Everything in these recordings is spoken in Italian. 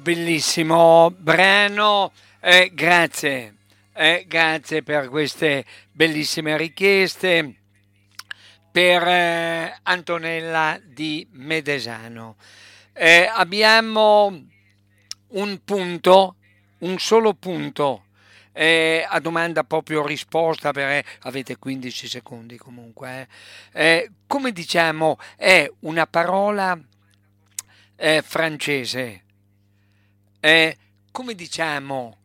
Bellissimo brano, grazie per queste bellissime richieste per Antonella di Medesano. Abbiamo un solo punto a domanda proprio risposta, avete 15 secondi comunque. Come diciamo, è una parola francese. Come diciamo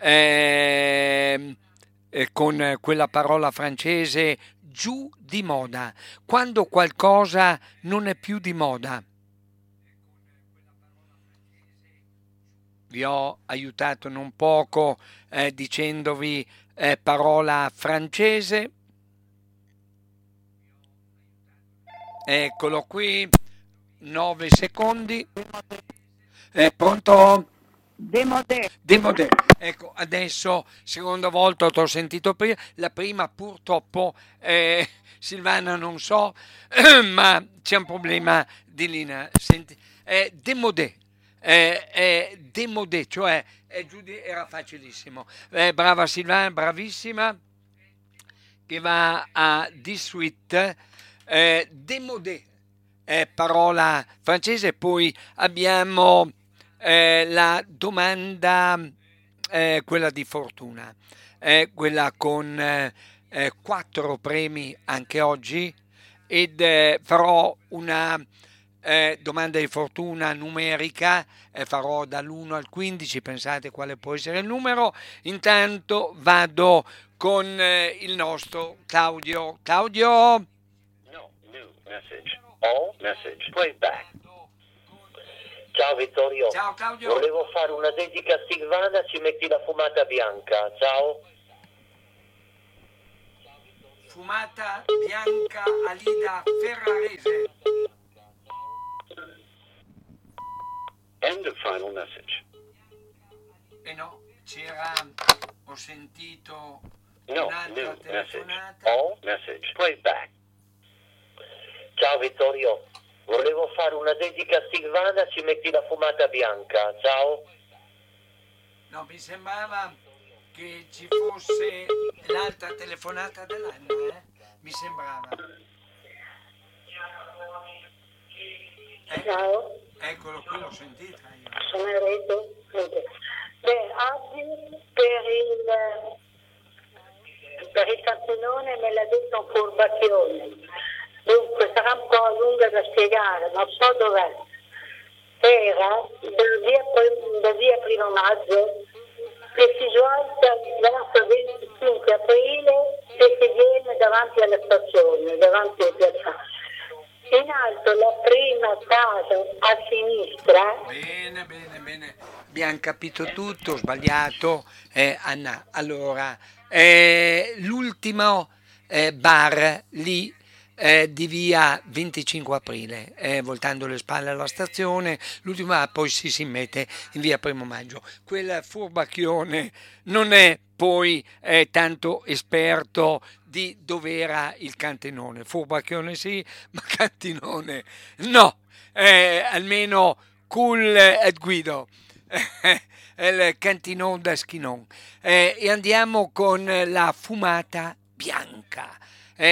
con quella parola francese giù di moda, quando qualcosa non è più di moda? Vi ho aiutato non poco dicendovi parola francese. Eccolo qui, 9 secondi. Pronto? Demodè. Ecco, adesso, seconda volta t'ho sentito prima, la prima purtroppo, Silvana non so, ma c'è un problema di linea. Senti, demodè. Demodè, cioè era facilissimo. Brava Silvana, bravissima, che va a disuit. Demodè è parola francese. Poi abbiamo la domanda, quella di fortuna, quella con 4 premi anche oggi, ed farò una domanda di fortuna numerica, farò dall'1 al 15, pensate quale può essere il numero. Intanto vado con il nostro Claudio. Claudio? No, new message. All message. Play back. Ciao Vittorio. Ciao Claudio. Volevo fare una dedica a Silvana, ci metti la fumata bianca. Ciao. Fumata bianca Alida Ferrarese. End of final message. No, ho sentito No, un'altra new message. telefonata. All message. Play back. Ciao Vittorio. Volevo fare una dedica a Silvana, ci metti la fumata bianca. Ciao. No, mi sembrava che ci fosse l'altra telefonata dell'anno, mi sembrava. Ciao, Eccolo qui, l'ho sentita io. sono Enrico. Beh, oggi per il cantinone me l'ha detto un furbacchione. Dunque sarà un po' lunga da spiegare, non so dov'è. Era da via Primo Maggio che si svolta verso 25 aprile e si viene davanti alla stazione, davanti al piazzale. In alto la prima casa a sinistra. Bene. Abbiamo capito tutto, sbagliato. Anna, allora, l'ultimo bar lì di via 25 aprile, voltando le spalle alla stazione, l'ultimo bar, poi si mette in via Primo Maggio. Quel furbacchione non è poi tanto esperto di dove era il cantinone. Furbacchione sì, ma cantinone no. Almeno cool Guido. Il cantinon da Schinon. E andiamo con la fumata bianca.